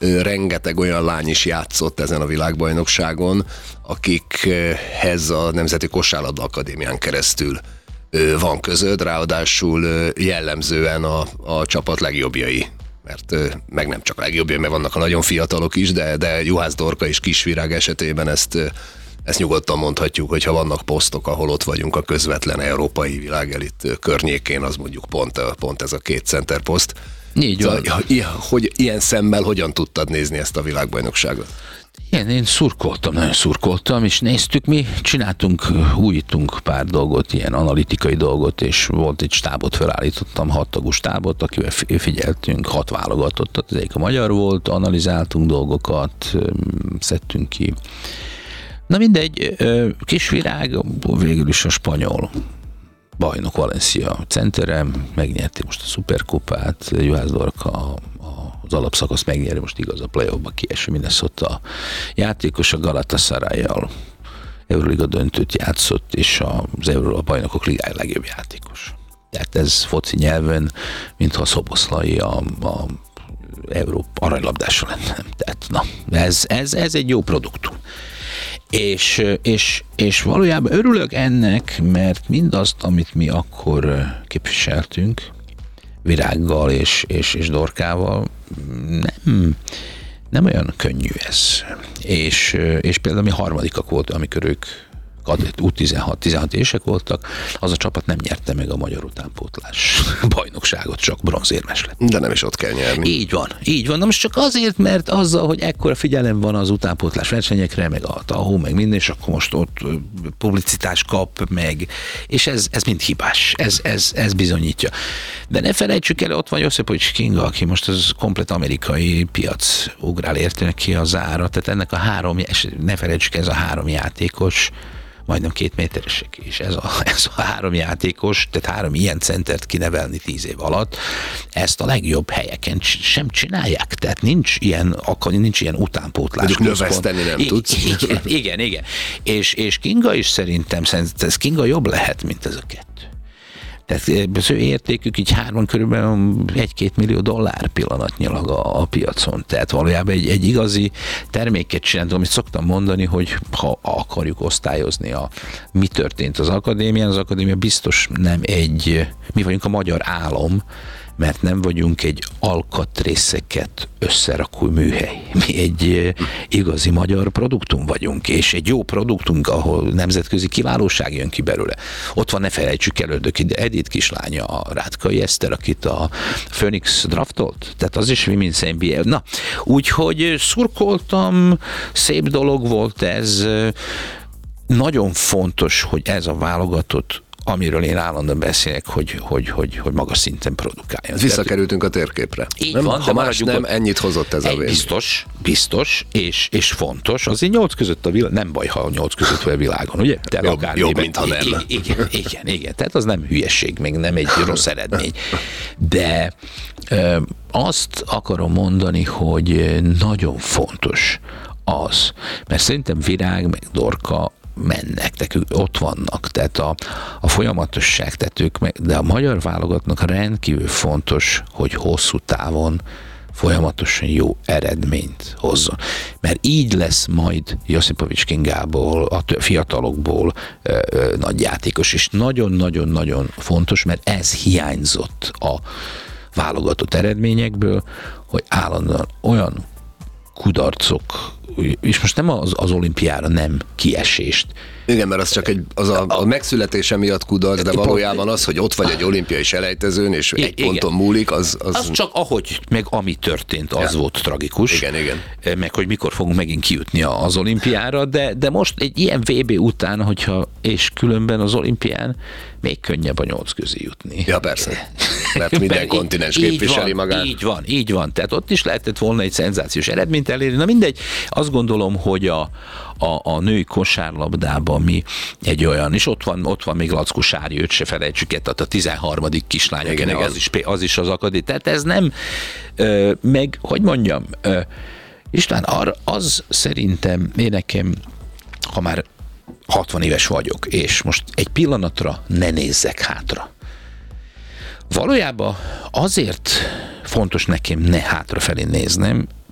rengeteg olyan lány is játszott ezen a világbajnokságon, akikhez a Nemzeti Kosárlabda Akadémián keresztül van között, ráadásul jellemzően a csapat legjobbjai. Mert meg nem csak a legjobbjai, mert vannak a nagyon fiatalok is, de Juhász Dorka és Kisvirág esetében ezt nyugodtan mondhatjuk, hogy ha vannak posztok, ahol ott vagyunk a közvetlen európai világelit környékén, az mondjuk pont ez a 2 center poszt. Így van. Hogy ilyen szemmel hogyan tudtad nézni ezt a világbajnokságot? Igen, én nagyon szurkoltam, és néztük, mi újítunk pár dolgot, ilyen analitikai dolgot, és volt egy stábot felállítottam, 6 tagú stábot, akivel figyeltünk, 6 válogatottat, az egyik a magyar volt, analizáltunk dolgokat, szedtünk ki. Na mindegy, Kisvirág végül is a spanyol bajnok Valencia centere, megnyerti most a szuperkupát, Juhász Dorka az alapszakasz megnyeri, most igaz a play-offba kieső Minnesota játékos, a Galatasarayjal Euroliga döntőt játszott, és az a bajnokok ligája legjobb játékos. Tehát ez foci nyelven, mintha a Szoboszlai a Európa aranylabdása lenne. Tehát na, ez egy jó produktum. És valójában örülök ennek, mert mindazt, amit mi akkor képviseltünk, Virággal és Dorkával, nem olyan könnyű ez. És például mi harmadikak voltunk, amikor ők 16 évesek voltak, az a csapat nem nyerte meg a magyar utánpótlás bajnokságot, csak bronzérmes lett. De nem is ott kell nyerni. Így van. Na most csak azért, mert azzal, hogy ekkora figyelem van az utánpótlás versenyekre, meg a tahó, meg minden, és akkor most ott publicitás kap, meg, és ez mind hibás. Ez bizonyítja. De ne felejtsük el, ott van Josipovics Kinga, aki most az komplet amerikai piac ugrál érte neki az ára, tehát ennek a 3, ne felejtsük, ez a 3 játékos, majdnem 2 méteresek, és ez a 3 játékos, tehát 3 ilyen centert kinevelni 10 év alatt, ezt a legjobb helyeken sem csinálják, tehát nincs ilyen utánpótlás. Mondjuk növeszteni nem tudsz. Igen. És Kinga is szerintem ez Kinga jobb lehet, mint ez a 2. Tehát az ő értékük így 3 körülbelül $1-2 millió pillanatnyilag a piacon. Tehát valójában egy igazi terméket csinálunk, amit szoktam mondani, hogy ha akarjuk osztályozni mi történt az akadémia biztos nem mi vagyunk a magyar álom, mert nem vagyunk egy alkatrészeket összerakó műhely. Mi egy igazi magyar produktum vagyunk, és egy jó produktunk, ahol nemzetközi kiválóság jön ki belőle. Ott van, ne felejtsük el, Edith kislánya, a Rátkai Eszter, akit a Phoenix draftolt, tehát az is Women's NBA. Na, úgyhogy szurkoltam, szép dolog volt ez. Nagyon fontos, hogy ez a válogatott, amiről én állandóan beszélek, hogy magas szinten produkáljon. Visszakerültünk a térképre. Így nem, van, ha más nem, ennyit hozott ez a vég. Biztos, és fontos. Azért 8 között a világ, nem baj, ha 8 között vagy a világon, ugye? Jobb, mint ha nem. Igen. Tehát az nem hülyeség, még nem egy rossz eredmény. De azt akarom mondani, hogy nagyon fontos az, mert szerintem Virág meg Dorka mennek, ők ott vannak, tehát a folyamatosság, tehát de a magyar válogatnak rendkívül fontos, hogy hosszú távon folyamatosan jó eredményt hozzon. Mert így lesz majd Josipovics Kingából, a fiatalokból nagy játékos, és nagyon-nagyon-nagyon fontos, mert ez hiányzott a válogatott eredményekből, hogy állandóan olyan kudarcok, és most nem az olimpiára nem kiesést. Igen, mert az csak a megszületése miatt kudarc, de valójában az, hogy ott vagy egy olimpiai selejtezőn, és egy ponton múlik, az csak ahogy, meg ami történt, az volt tragikus. Igen. Meg hogy mikor fogunk megint kijutni az olimpiára, de most egy ilyen VB után, és különben az olimpián még könnyebb a 8 közé jutni. Ja, persze. Mert minden kontinens képviseli magát. Így van. Tehát ott is lehetett volna egy szenzációs eredményt elérni. Na mindegy, azt gondolom, hogy a női kosárlabdában mi egy olyan, és ott van még Lackó Sári, őt se felejtsük el, tehát a 13. kislány, igen. Az is az akadémia. Tehát ez nem, meg, hogy mondjam, István, az szerintem nekem, ha már 60 éves vagyok, és most egy pillanatra ne nézzek hátra. Valójában azért fontos nekem ne hátrafelé néznem,